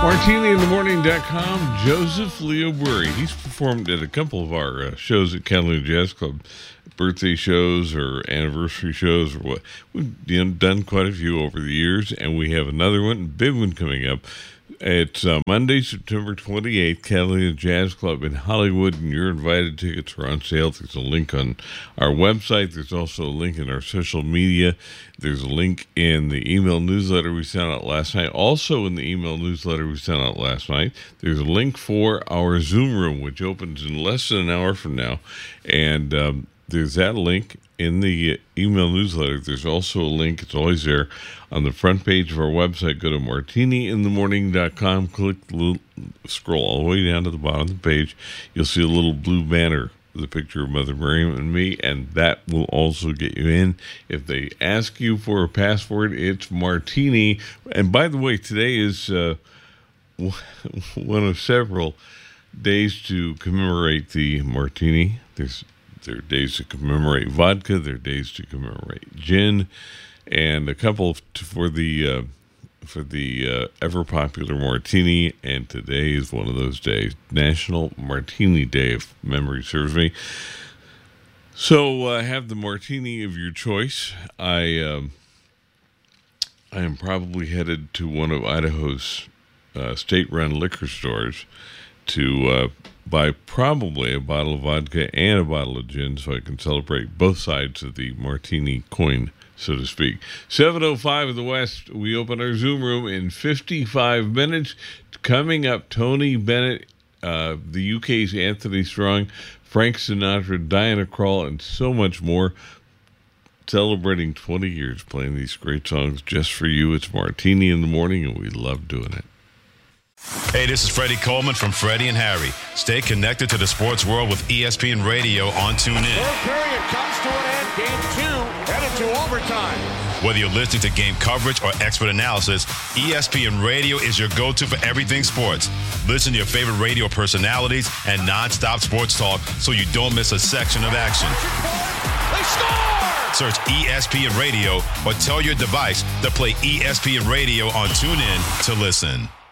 MartiniInTheMorning.com, Joseph Leo Burry. He's performed at a couple of our shows at Catalina Jazz Club, birthday shows or anniversary shows or what. We've done quite a few over the years, and we have another one, big one coming up. It's Monday, September 28th, Catalina Jazz Club in Hollywood, and you're invited. Tickets are on sale. There's a link on our website. There's also a link in our social media. There's a link in the email newsletter we sent out last night. Also in the email newsletter we sent out last night, there's a link for our Zoom room, which opens in less than an hour from now. And there's that link in the email newsletter. There's also a link, it's always there, on the front page of our website. Go to martiniinthemorning.com, scroll all the way down to the bottom of the page. You'll see a little blue banner with a picture of Mother Miriam and me, and that will also get you in. If they ask you for a password, it's Martini. And by the way, today is one of several days to commemorate the Martini. There are days to commemorate vodka. There are days to commemorate gin, and a couple for the ever popular martini. And today is one of those days, National Martini Day, if memory serves me. So have the martini of your choice. I am probably headed to one of Idaho's state-run liquor stores to buy probably a bottle of vodka and a bottle of gin so I can celebrate both sides of the martini coin, so to speak. 7:05 in the West, we open our Zoom room in 55 minutes. Coming up, Tony Bennett, the UK's Anthony Strong, Frank Sinatra, Diana Krall, and so much more. Celebrating 20 years playing these great songs just for you. It's Martini in the Morning, and we love doing it. Hey, this is Freddie Coleman from Freddie and Harry. Stay connected to the sports world with ESPN Radio on TuneIn. Third period comes to an end. Game 2 headed to overtime. Whether you're listening to game coverage or expert analysis, ESPN Radio is your go-to for everything sports. Listen to your favorite radio personalities and nonstop sports talk so you don't miss a section of action. They score! Search ESPN Radio or tell your device to play ESPN Radio on TuneIn to listen.